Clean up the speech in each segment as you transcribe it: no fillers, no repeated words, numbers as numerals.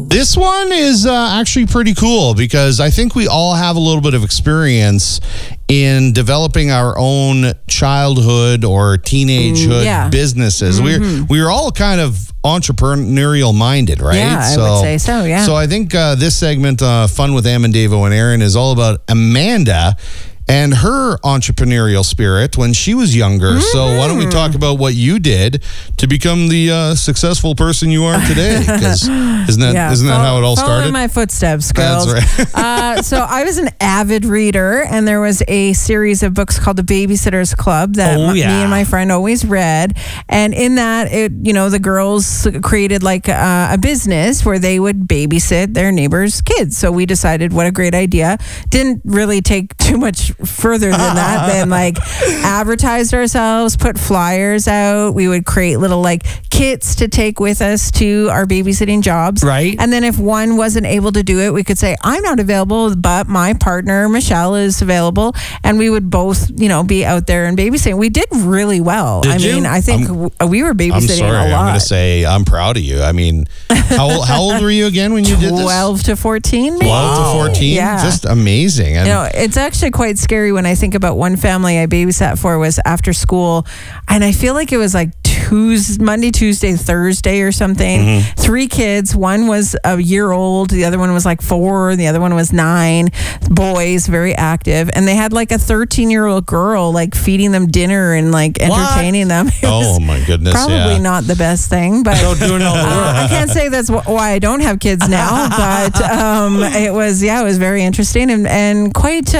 This one is actually pretty cool because I think we all have a little bit of experience in developing our own childhood or teenagehood businesses. We're all kind of entrepreneurial minded, right? Yeah, I would say so, yeah. So I think this segment, Fun with Em and Davo and Aaron, is all about Amanda and her entrepreneurial spirit when she was younger. So why don't we talk about what you did to become the successful person you are today? Because isn't that how it all started? Follow in my footsteps, girls. That's right. So I was an avid reader, and there was a series of books called The Babysitter's Club that me and my friend always read. And in that, the girls created like a business where they would babysit their neighbors' kids. So we decided what a great idea. Didn't really take too much further than that, then like advertised ourselves, put flyers out. We would create little like kits to take with us to our babysitting jobs. Right. And then if one wasn't able to do it, we could say, I'm not available, but my partner, Michelle, is available. And we would both, be out there and babysitting. We did really well. I think we were babysitting a lot. I'm going to say I'm proud of you. I mean, how old were you again when you did this? 12 to 14, maybe. 12 to 14? Yeah. Just amazing. And it's actually quite scary when I think about one family I babysat for was after school, and I feel like it was like Monday, Tuesday, Thursday or something. 3 kids. One was a year old. The other one was like 4. The other one was 9. Boys, very active. And they had like a 13-year-old girl like feeding them dinner and like entertaining them. Oh my goodness. Probably not the best thing, but doing all the work. I can't say that's why I don't have kids now, but it was very interesting and quite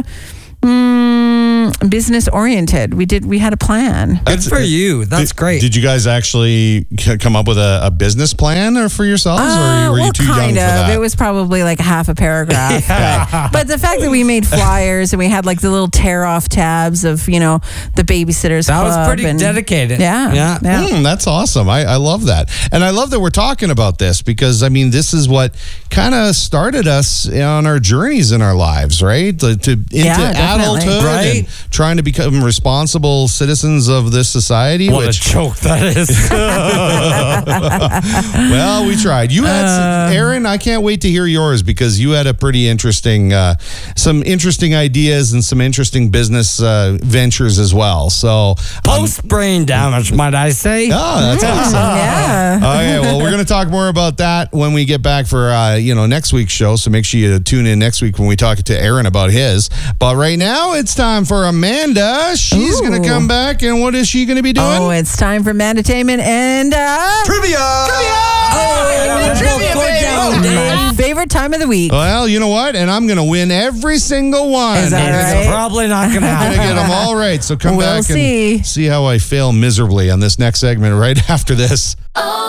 business oriented. We had a plan. Good for you. That's great. Did you guys actually come up with a business plan for yourselves, or were you too young for that? It was probably like half a paragraph. But the fact that we made flyers and we had like the little tear off tabs of the Babysitter's Club. That was pretty dedicated. Yeah. That's awesome. I love that, and I love that we're talking about this because this is what kind of started us on our journeys in our lives, right? Into adulthood, right? And trying to become responsible citizens of this society. What a joke that is. Well, we tried. You had Aaron, I can't wait to hear yours because you had a pretty interesting, some interesting ideas and some interesting business ventures as well. So post brain damage, might I say? Oh, that's awesome. Yeah. Okay, well, we're going to talk more about that when we get back for next week's show. So make sure you tune in next week when we talk to Aaron about his. But right now, it's time for Amanda. She's going to come back, and what is she going to be doing? Oh, it's time for Mandatainment and Trivia! Trivia, baby! My favorite time of the week. Well, you know what? And I'm going to win every single one. Is that right? It's probably not going to happen. I'm going to get them all right. So come back see. and see how I fail miserably on this next segment right after this.